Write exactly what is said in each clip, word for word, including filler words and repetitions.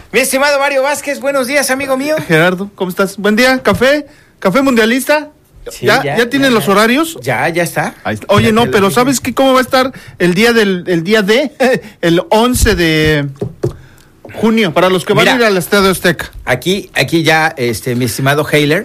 Mi estimado Mario Vázquez, buenos días, amigo mío. Gerardo, ¿cómo estás? Buen día, café, café mundialista. Sí, ¿Ya, ya, ya tienen ya, los ya. horarios? Ya, ya está. Ahí está. Oye, Ya no, te pero lo dije. ¿sabes qué? ¿Cómo va a estar el día del el día de el once de junio para los que van Mira, a ir al Estadio Azteca? Aquí, aquí ya, este, mi estimado Heiler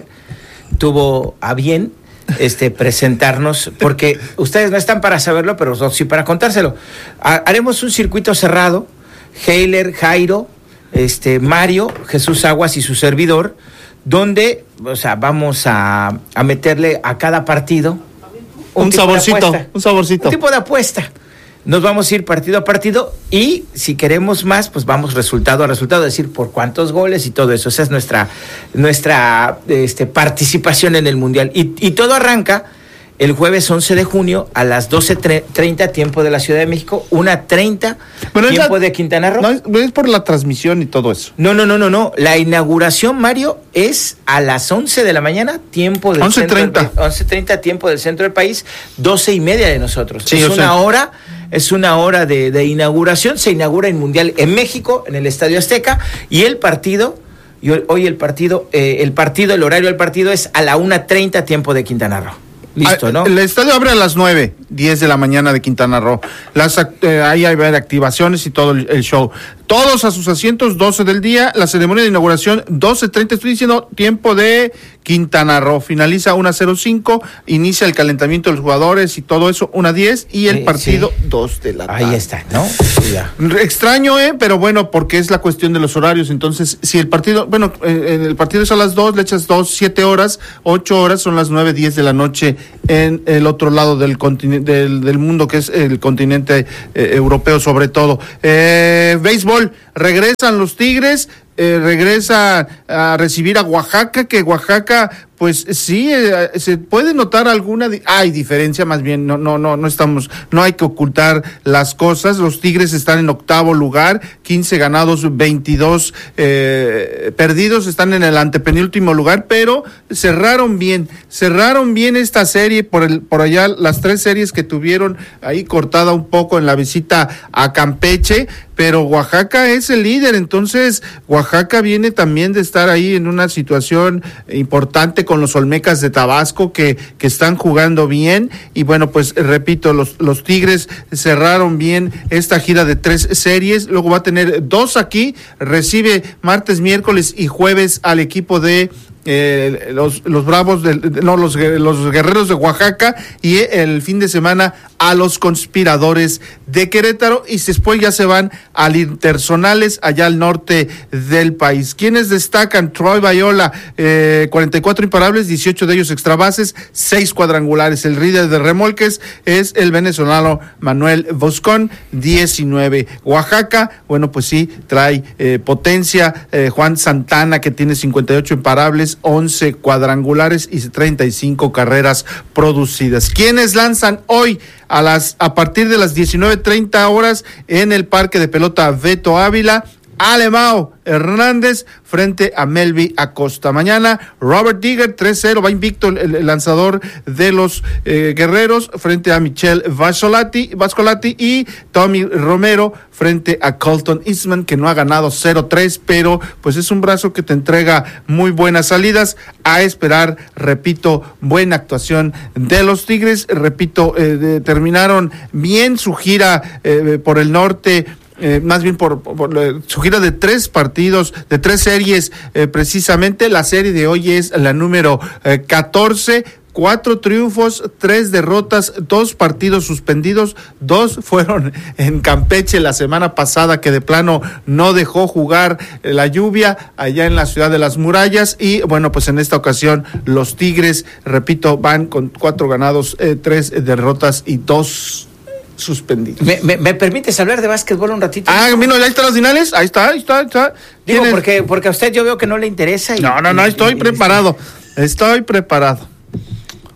tuvo a bien este presentarnos, porque ustedes no están para saberlo, pero nosotros sí para contárselo. Ha- haremos un circuito cerrado, Heiler, Jairo, este, Mario, Jesús Aguas y su servidor, donde, o sea, vamos a, a meterle a cada partido Un tipo de saborcito, apuesta. un saborcito. Un tipo de apuesta. Nos vamos a ir partido a partido y si queremos más, pues vamos resultado a resultado, es decir, por cuántos goles y todo eso. Esa es nuestra, nuestra este, participación en el Mundial. Y, y todo arranca el jueves once de junio a las doce treinta, tiempo de la Ciudad de México, una treinta, Bueno, es tiempo la- de Quintana Roo. No, es, es por la transmisión y todo eso. No, no, no, no, no. La inauguración, Mario, es a las once de la mañana, tiempo del once centro del treinta. país. once treinta, tiempo del centro del país, doce y media de nosotros. Sí, es yo una sé. hora, es una hora de, de inauguración. Se inaugura el Mundial en México, en el Estadio Azteca, y el partido, y hoy- hoy el partido, eh, el partido, el horario del partido es a la una treinta, tiempo de Quintana Roo. Listo, Ah, ¿no? El estadio abre a las nueve, diez de la mañana de Quintana Roo. Las, act- eh, ahí hay activaciones y todo el, el show. Todos a sus asientos, doce del día. La ceremonia de inauguración, doce treinta. Estoy diciendo tiempo de Quintana Roo. Finaliza una cero cinco. Inicia el calentamiento de los jugadores y todo eso, una diez. Y el Sí, partido, sí. dos de la tarde. Ahí está, ¿no? Ya. Extraño, ¿eh? Pero bueno, porque es la cuestión de los horarios. Entonces, si el partido, bueno, eh, el partido es a las dos, le echas dos, siete horas, ocho horas, son las nueve, diez de la noche en el otro lado del continente, del, del mundo, que es el continente eh, europeo, sobre todo. Eh, béisbol, regresan los Tigres. Eh, regresa a recibir a Oaxaca, que Oaxaca, pues sí, eh, se puede notar alguna, di- hay diferencia, más bien, no, no, no, no estamos, no hay que ocultar las cosas. Los Tigres están en octavo lugar, quince ganados, veintidós eh, perdidos, están en el antepenúltimo lugar, pero cerraron bien, cerraron bien esta serie por el, por allá, las tres series que tuvieron ahí cortada un poco en la visita a Campeche, pero Oaxaca es el líder, entonces Oaxaca viene también de estar ahí en una situación importante con los Olmecas de Tabasco que, que están jugando bien y bueno, pues repito, los, los Tigres cerraron bien esta gira de tres series, luego va a tener dos aquí, recibe martes, miércoles y jueves al equipo de Eh, los, los bravos, de, de- no, los, gue- los guerreros de Oaxaca y el fin de semana a los conspiradores de Querétaro y después ya se van al Interzonales allá al norte del país. ¿Quiénes destacan? Troy Bayola, eh, cuarenta y cuatro imparables, dieciocho de ellos extrabases, seis cuadrangulares. El líder de remolques es el venezolano Manuel Boscón, diecinueve. Oaxaca, bueno, pues sí, trae eh, potencia. eh, Juan Santana, que tiene cincuenta y ocho imparables, once cuadrangulares y treinta y cinco carreras producidas. ¿Quiénes lanzan hoy a las a partir de las diecinueve treinta horas en el Parque de Pelota Beto Ávila? Alemão Hernández frente a Melvi Acosta. Mañana Robert Digger tres cero, va invicto el, el lanzador de los eh, guerreros frente a Michel Vascolati, Vascolati y Tommy Romero frente a Colton Eastman, que no ha ganado cero tres, pero pues es un brazo que te entrega muy buenas salidas. A esperar, repito, buena actuación de los Tigres. Repito, eh, de, terminaron bien su gira eh, por el norte. Eh, más bien por, por, por eh, su gira de tres partidos, de tres series, eh, precisamente. La serie de hoy es la número eh, catorce, cuatro triunfos, tres derrotas, dos partidos suspendidos, dos fueron en Campeche la semana pasada, que de plano no dejó jugar eh, la lluvia allá en la ciudad de las murallas, y bueno, pues en esta ocasión los Tigres, repito, van con cuatro ganados, eh, tres derrotas y dos suspendidos. ¿Me, me, ¿Me permites hablar de básquetbol un ratito? Ah, mira, ahí están las finales, ahí está, ahí está, ahí está. Digo, ¿Quién es? porque, porque a usted yo veo que no le interesa. Y, No, no, no, y- estoy y- preparado, estoy preparado.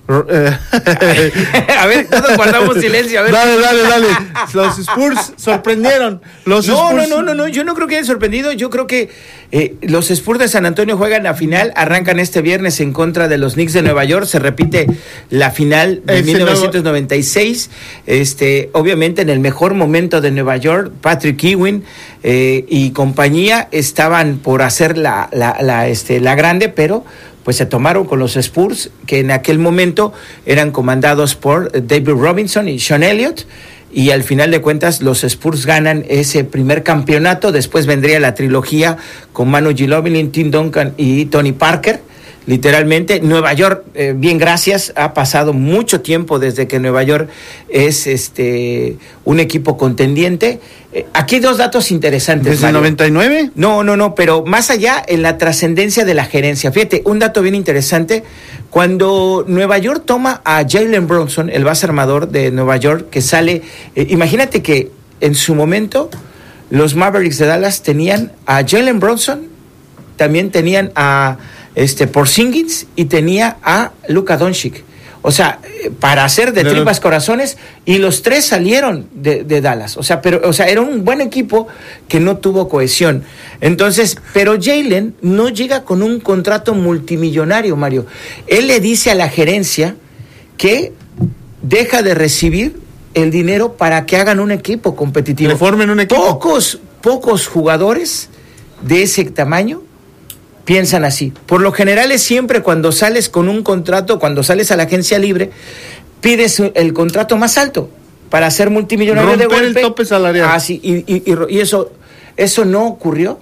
A ver, todos guardamos silencio. A ver. Dale, dale, dale. Los Spurs sorprendieron. Los no, Spurs... no, no, no, no. Yo no creo que hayan sorprendido. Yo creo que eh, los Spurs de San Antonio juegan la final. Arrancan este viernes en contra de los Knicks de Nueva York. Se repite la final de Ese mil novecientos noventa y seis. Nuevo... Este, obviamente en el mejor momento de Nueva York, Patrick Ewing eh, y compañía estaban por hacer la, la, la, este, la grande, pero pues se tomaron con los Spurs, que en aquel momento eran comandados por David Robinson y Sean Elliott, y al final de cuentas los Spurs ganan ese primer campeonato. Después vendría la trilogía con Manu Ginobili, Tim Duncan y Tony Parker. Literalmente, Nueva York, eh, bien gracias, ha pasado mucho tiempo desde que Nueva York es este un equipo contendiente. Eh, aquí hay dos datos interesantes. ¿Desde el noventa y nueve? No, no, no, pero más allá en la trascendencia de la gerencia. Fíjate, un dato bien interesante, cuando Nueva York toma a Jalen Brunson, el base armador de Nueva York, que sale, eh, imagínate que en su momento los Mavericks de Dallas tenían a Jalen Brunson, también tenían a este Porzingis y tenía a Luka Doncic. O sea, para hacer de, de tripas los... corazones, y los tres salieron de, de Dallas. O sea, pero, o sea, era un buen equipo que no tuvo cohesión. Entonces, pero Jalen no llega con un contrato multimillonario, Mario. Él le dice a la gerencia que deja de recibir el dinero para que hagan un equipo competitivo. Que formen un equipo. Pocos, pocos jugadores de ese tamaño piensan así. Por lo general es siempre cuando sales con un contrato, cuando sales a la agencia libre, pides el contrato más alto para ser multimillonario de golpe. Romper el tope salarial. Ah, sí, y, y, y, y eso, eso no ocurrió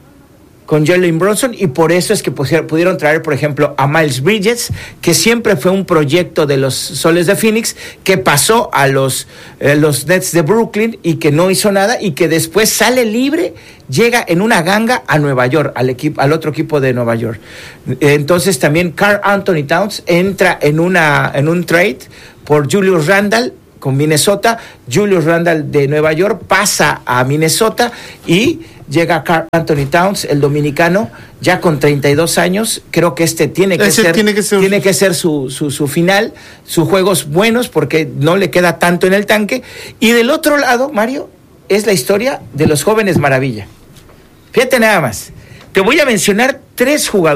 con Jalen Brunson, y por eso es que pudieron traer, por ejemplo, a Miles Bridges, que siempre fue un proyecto de los Soles de Phoenix, que pasó a los, eh, los Nets de Brooklyn y que no hizo nada, y que después sale libre, llega en una ganga a Nueva York, al equipo, al otro equipo de Nueva York. Entonces también Karl Anthony Towns entra en una en un trade por Julius Randle con Minnesota. Julius Randle de Nueva York pasa a Minnesota y llega Karl Anthony Towns, el dominicano, ya con treinta y dos años. Creo que este tiene que Ese ser, tiene que ser, tiene que ser su, su, su final, sus juegos buenos, porque no le queda tanto en el tanque. Y del otro lado, Mario, es la historia de los jóvenes maravilla. Fíjate nada más. Te voy a mencionar tres jugadores.